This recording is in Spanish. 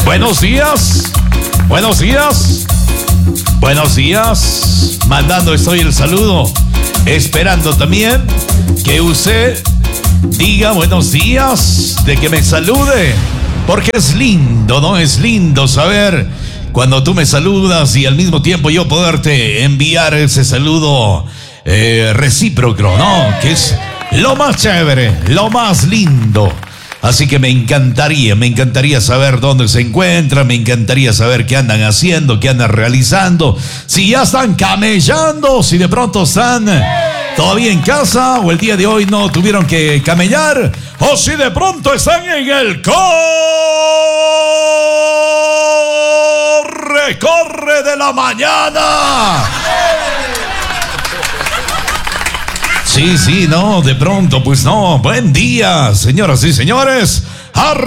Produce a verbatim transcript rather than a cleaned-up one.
Buenos días, buenos días, buenos días. Mandando estoy el saludo, esperando también que usted diga buenos días, de que me salude, porque es lindo, ¿no? Es lindo saber cuando tú me saludas y al mismo tiempo yo poderte enviar ese saludo eh, recíproco, ¿no? Que es lo más chévere, lo más lindo. Así que me encantaría, me encantaría saber dónde se encuentran, me encantaría saber qué andan haciendo, qué andan realizando, si ya están camellando, si de pronto están todavía en casa o el día de hoy no tuvieron que camellar, o si de pronto están en el corre, corre de la mañana. Sí, sí, no, de pronto, pues no. Buen día, señoras y señores.